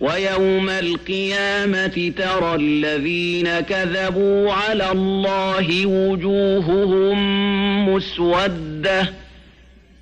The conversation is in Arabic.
ويوم القيامة ترى الذين كذبوا على الله وجوههم مسودة